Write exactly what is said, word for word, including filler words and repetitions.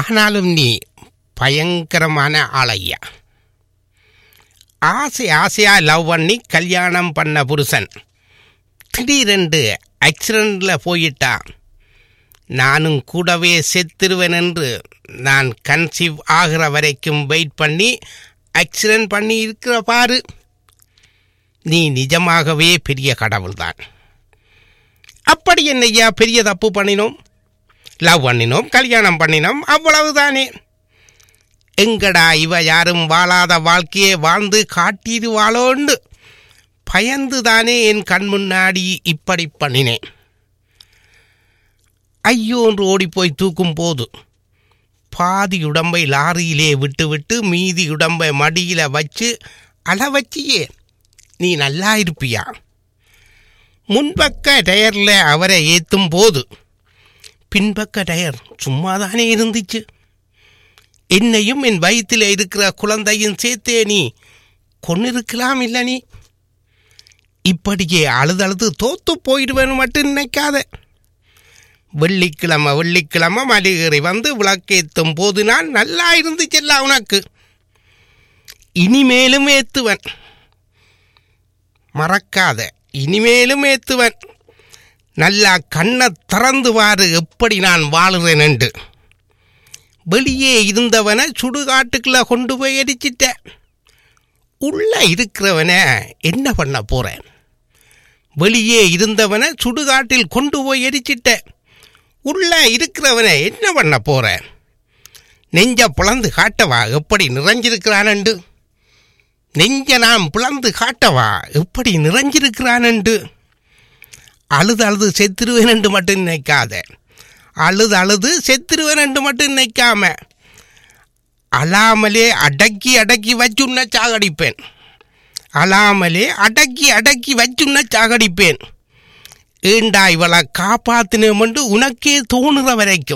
ஆனாலும் நீ பயங்கரமான ஆளையா. ஆசை ஆசையாக லவ் பண்ணி கல்யாணம் பண்ண புருஷன் திடீரென்று ஆக்சிடெண்டில் போயிட்டா. நானும் கூடவே செத்துருவேன் என்று நான் கன்சீவ் ஆகிற வரைக்கும் வெயிட் பண்ணி ஆக்சிடென்ட் பண்ணி இருக்கிற பாரு. நீ நிஜமாகவே பெரிய கடவுள்தான். அப்படி என்னையா பெரிய தப்பு பண்ணினோம்? லவ் பண்ணினோம், கல்யாணம் பண்ணினோம், அவ்வளவுதானே. எங்கடா இவ யாரும் வாழாத வாழ்க்கையே வாழ்ந்து காட்டிடுவாளோன்னு பயந்து தானே என் கண் முன்னாடி இப்படி பண்ணினேன். ஐயோ என்று ஓடிப்போய் தூக்கும் போது பாதி உடம்பை லாரியிலே விட்டு விட்டு மீதி உடம்பை மடியில் வச்சு அழ வச்சியே. நீ நல்லா இருப்பியா? முன்பக்க டயரில் அவரை ஏற்றும் போது பின்பக்க டயர் சும்மாதானே இருந்துச்சு. என்னையும் என் வயிற்றில் இருக்கிற குழந்தையும் சேர்த்தே நீ கொன்னிருக்கலாம் இல்லை? நீ இப்படியே அழுதழுது தோத்து போயிடுவேன்னு மட்டும் நினைக்காத. வெள்ளிக்கிழமை வெள்ளிக்கிழமை மளிகை வந்து விளக்கேற்றும் போது நான் நல்லா இருந்துச்சல்ல உனக்கு. இனிமேலும் ஏற்றுவன், மறக்காத. இனிமேலும் ஏற்றுவன். நல்லா கண்ணை திறந்து வாரு எப்படி நான் வாழுறேன் என்று. வெளியே இருந்தவனை சுடுகாட்டுக்குள்ள கொண்டு போய் அடிச்சிட்ட. உள்ள இருக்கிறவனை என்ன பண்ண போறேன்? வெளியே இருந்தவனை சுடுகாட்டில் கொண்டு போய் எரிச்சிட்ட. உள்ள இருக்கிறவனை என்ன பண்ண போறேன்? நெஞ்ச பிளந்து காட்டவா எப்படி நிறைஞ்சிருக்கிறானண்டு? நெஞ்ச நாம் பிளந்து காட்டவா எப்படி நிறைஞ்சிருக்கிறானண்டு? அழுது அழுது செத்துருவேன் என்று மட்டும் நினைக்காத. அழுது அழுது செத்துருவேன் என்று மட்டும் நினைக்காம அழாமலே அடக்கி அடக்கி வச்சுன்ன சாகடிப்பேன். அழாமலே அடக்கி அடக்கி வச்சுன்ன சாகடிப்பேன். ஏண்டா இவளை காப்பாத்தினோம் என்று உனக்கே தோணுற வரைக்கும்.